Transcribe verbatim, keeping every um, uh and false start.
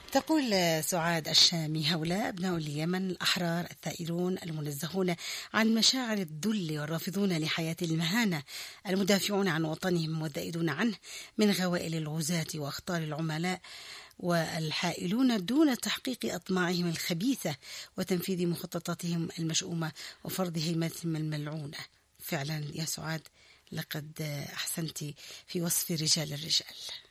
تقول سعاد الشامي: هؤلاء أبناء اليمن الأحرار الثائرون المنزهون عن مشاعر الذل والرافضون لحياة المهانة، المدافعون عن وطنهم والذائدون عنه من غوائل الغزاة وأخطار العملاء، والحائلون دون تحقيق أطماعهم الخبيثة وتنفيذ مخططاتهم المشؤومة وفرض هيمتهم الملعونة. فعلا يا سعاد، لقد أحسنت في وصف رجال الرجال.